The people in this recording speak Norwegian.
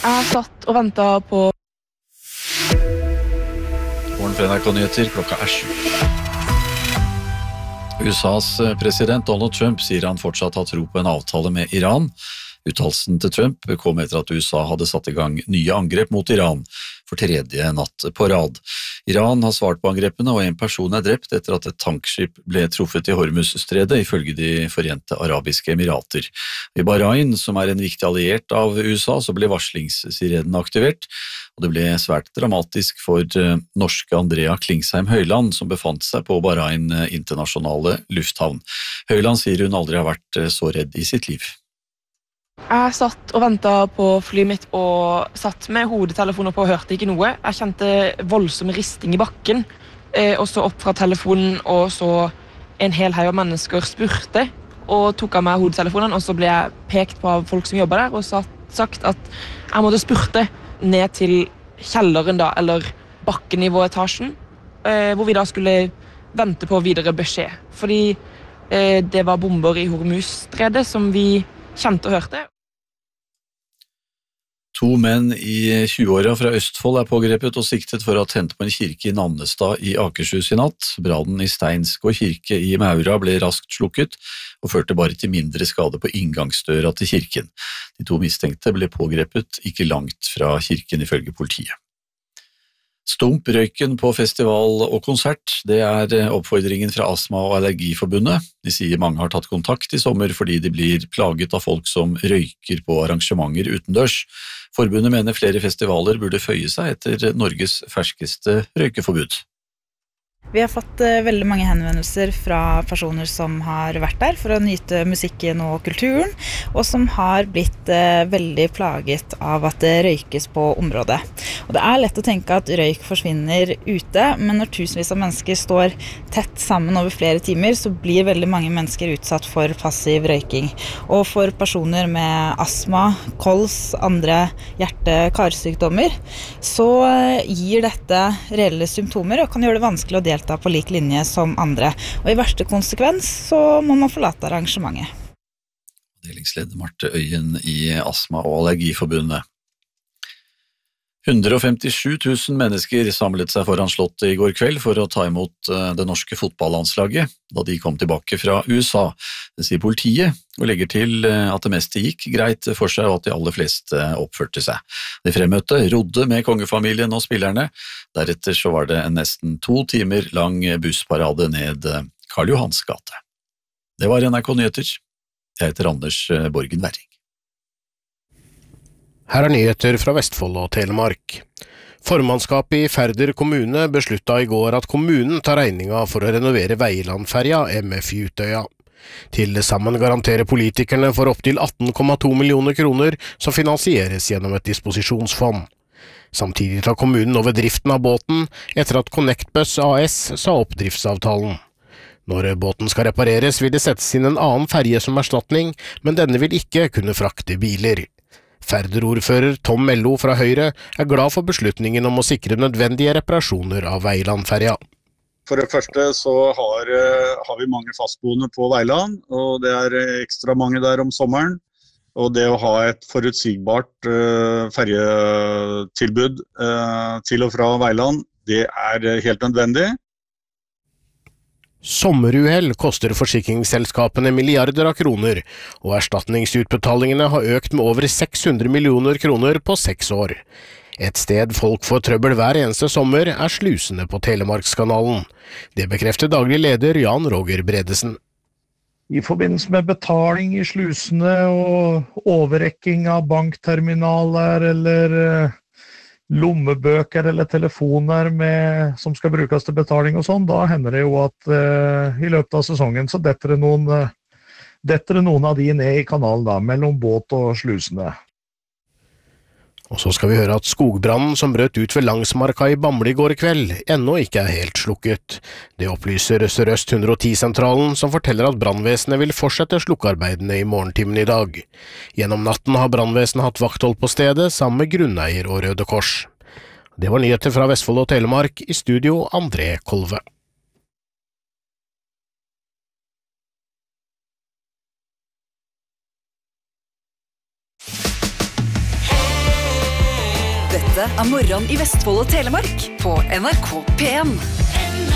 Jeg satt og ventet på Morgen fra NRK Nyheter, klokka 7. USAs president Donald Trump sier han fortsatt har tro på en avtale med Iran. Uttalelsen til Trump kom etter at USA hadde satt i gang nye angrep mot Iran for tredje natt på rad. Iran har svart på angrepene, og en person drept etter at et tankskip ble truffet i Hormuzstredet, ifølge de Forente Arabiske Emirater. I Bahrain, som en viktig alliert av USA, så ble varslingssirenen aktivert, og det ble svært dramatisk for norske Andrea Klingsheim Høyland, som befant seg på Bahrain internasjonale lufthavn. Høyland sier hun aldri har vært så redd i sitt liv. Jeg satt og ventet på flyet mitt og satt med hodetelefoner på og hørte ikke noe. Jeg kjente voldsom risting i bakken, og så opp fra telefonen, og så en hel haug av mennesker spurte, og tok av meg hodetelefonen, og så ble jeg pekt på av folk som jobber der, og sagt at jeg måtte spurte ned til kjelleren da, eller bakkenivåetasjen, hvor vi da skulle vente på videre beskjed. Fordi det var bomber i Hormuzstredet som vi kjente og hørte. 2 menn i 20-åra fra Østfold pågrepet og siktet for å ha tent på en kirke i Nannestad i Akershus i natt. Brannen i Steinsgård kirke i Maura ble raskt slukket og førte bare til mindre skade på inngangsdøra til kirken. De 2 mistenkte ble pågrepet ikke langt fra kirken, ifølge politiet. Stump røyken på festival og konsert, det oppfordringen fra Astma- og Allergiforbundet. De sier mange har tatt kontakt i sommer fordi de blir plaget av folk som røyker på arrangementer utendørs. Forbundet mener flere festivaler burde føye seg etter Norges ferskeste røykeforbud. Vi har fått veldig mange henvendelser fra personer som har vært der for å nyte musikken og kulturen, og som har blitt veldig plaget av at det røykes på området. Og det lett å tenke at røyk forsvinner ute, men når tusenvis av mennesker står tett sammen over flere timer, så blir veldig mange mennesker utsatt for passiv røyking. Og for personer med astma, kols, andre hjerte-karsykdommer, så gir dette reelle symptomer og kan gjøre det vanskelig å delta på lik linje som andre. Og i verste konsekvens så må man forlate arrangementet. Delingsleder Marte Øyen i Astma- og Allergiforbundet. 157 000 mennesker samlet seg foran Slottet i går kveld for å ta imot det norske fotballandslaget da de kom tilbake fra USA. Det sier politiet, og legger til at det meste gikk greit for seg og at de aller fleste oppførte seg. De fremmøtte rodde med kongefamilien og spillerne. Deretter så var det en nesten 2 timer lang bussparade ned Karl Johans gate. Det var NRK Nyheter. Jeg heter Anders Borgen Werring. Her nyheter fra Vestfold og Telemark. Formannskapet i Færder kommune besluttet i går at kommunen tar regninga for å renovere Veilandferja MF i Utøya. Til sammen garanterer politikerne for opptil 18,2 millioner kroner som finansieres gjennom et disposisjonsfond. Samtidig tar kommunen over driften av båten etter at ConnectBus AS sa opp driftsavtalen. Når båten skal repareres vil det settes inn en annen ferje som erstatning, men denne vil ikke kunne frakte biler. Færder-ordfører Tom Mello fra Høyre glad for beslutningen om å sikre nødvendige reparasjoner av Veilandferja. For det første så har vi mange fastboende på Veiland, og det ekstra mange der om sommeren. Og det å ha et forutsigbart ferjetilbud til og fra Veiland, det helt nødvendig. Sommeruhell koster forsikringsselskapene milliarder av kroner, og erstatningsutbetalingene har økt med over 600 millioner kroner på 6 år. Et sted folk får trøbbel hver eneste sommer slusene på Telemarkskanalen. Det bekrefter daglig leder Jan Roger Bredesen. I forbindelse med betaling i slusene og overrekking av bankterminaler eller lommebøker eller telefoner som skal brukes til betaling og sånn, da hender det jo at i løpet av sesongen så detter det noen av de ned i kanalen da, mellom båt og slusene. Og så skal vi høre at skogbrannen som brøt ut ved Langsmarka i Bamble i går kveld ennå ikke helt slukket. Det opplyser Sør-Øst 110-sentralen, som forteller at brannvesenet vil fortsette slukkearbeidene i morgentimen i dag. Gjennom natten har brannvesenet hatt vakthold på stedet sammen med grunneier og Røde Kors. Det var nyheter fra Vestfold og Telemark, i studio André Kolve. Dette Morgen i Vestfold og Telemark på NRK P1.